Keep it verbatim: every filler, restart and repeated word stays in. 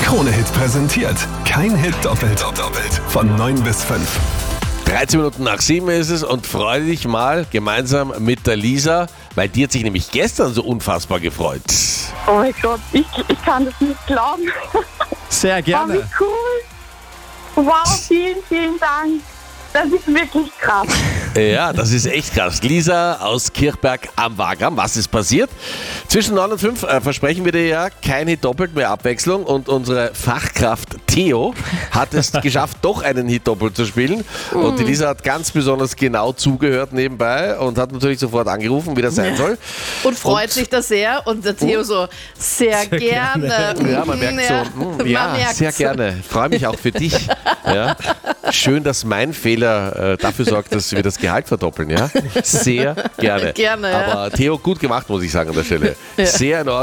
Krone-Hit präsentiert. Kein Hit doppelt. doppelt. Von neun bis fünf. dreizehn Minuten nach sieben ist es und freue dich mal gemeinsam mit der Lisa, weil die hat sich nämlich gestern so unfassbar gefreut. Oh mein Gott, ich, ich kann das nicht glauben. Sehr Oh, gerne. wie cool. Wow, vielen, vielen Dank. Das ist wirklich krass. Ja, das ist echt krass. Lisa aus Kirchberg am Wagram. Was ist passiert? Zwischen neun und fünf äh, versprechen wir dir ja keine doppelt mehr Abwechslung und unsere Fachkraft Theo hat es geschafft, doch einen Hit doppelt zu spielen. Und die Lisa hat ganz besonders genau zugehört nebenbei und hat natürlich sofort angerufen, wie das sein soll. Und freut Und- sich da sehr. Und der Theo so, sehr, Sehr gerne. gerne. Ja, man merkt so, mm, ja, Man merkt's. sehr gerne. Freue mich auch für dich. Ja. Schön, dass mein Fehler äh, dafür sorgt, dass wir das Gehalt verdoppeln. Ja? Sehr gerne. Gerne, ja. Aber Theo, gut gemacht, muss ich sagen an der Stelle. Ja. Sehr in Ordnung.